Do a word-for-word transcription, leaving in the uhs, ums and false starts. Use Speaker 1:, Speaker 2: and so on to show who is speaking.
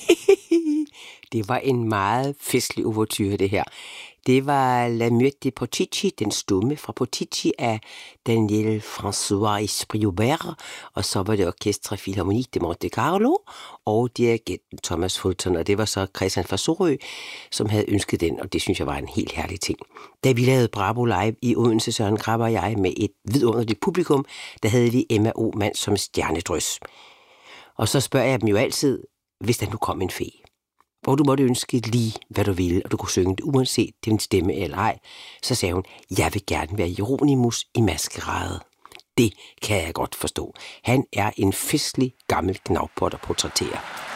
Speaker 1: Det var en meget festlig ouverture, det her. Det var La Muette de Portici, den stumme fra Portici af Daniel François Espriaubert, og så var det Orchestre Philharmonique de Monte Carlo og dirigenten Thomas Fulton, og det var så Christian fra Sorø, som havde ønsket den, og det synes jeg var en helt herlig ting. Da vi lavede Bravo Live i Odense, Søren Krabbe og jeg, med et vidunderligt publikum, der havde vi Emma O. Mand som stjernedrys. Og så spørger jeg dem jo altid, hvis der nu kom en fe, hvor du måtte ønske lige, hvad du ville, og du kunne synge det, uanset din stemme eller ej, så sagde hun, jeg vil gerne være Hieronymus i maskerade. Det kan jeg godt forstå. Han er en festlig gammel knavpot at portrættere.